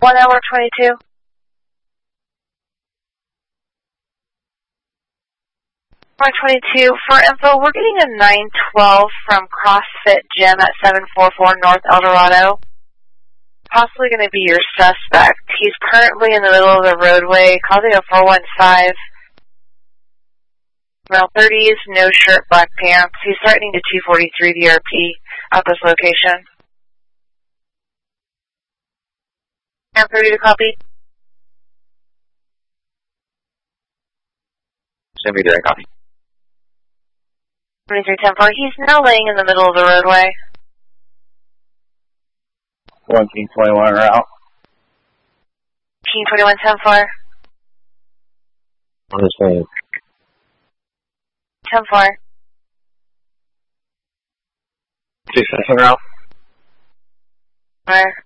1 hour 22. 22. For info, we're getting a 912 from CrossFit Gym at 744 North El Dorado. Possibly going to be your suspect. He's currently in the middle of the roadway, causing a 415. Around 30s, no shirt, black pants. He's threatening to 243 DRP at this location. I'm 30 to copy. Send me there, copy. 2310-4. He's now laying in the middle of the roadway. 1 King 21 route. King 2110-4. Understand. 10-4. 6 route. Where?